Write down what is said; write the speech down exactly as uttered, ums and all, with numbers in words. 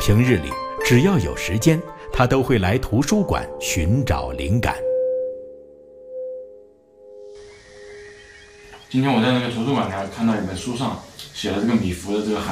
平日里只要有时间，他都会来图书馆寻找灵感。 今天我在那个图书馆呢，看到一本书上写了这个米芾的这个含